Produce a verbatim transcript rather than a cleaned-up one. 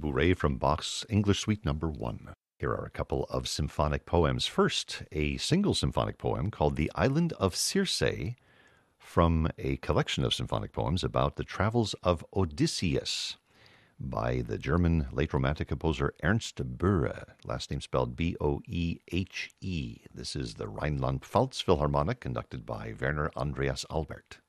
Bourrée from Bach's English Suite Number One. Here are a couple of symphonic poems. First, a single symphonic poem called The Island of Circe, from a collection of symphonic poems about the travels of Odysseus by the German late Romantic composer Ernst Boehre, last name spelled B O E H E. This is the Rhineland-Pfalz Philharmonic, conducted by Werner Andreas Albert.